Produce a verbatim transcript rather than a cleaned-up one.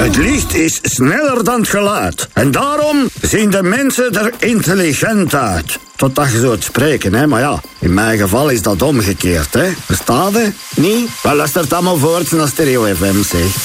Het licht is sneller dan het geluid. En daarom zien de mensen er intelligent uit. Totdat je zo het spreken, hè. Maar ja, in mijn geval is dat omgekeerd, hè. Verstaat je? Niet? Wel, luistert allemaal voort naar Stereo F M, zeg.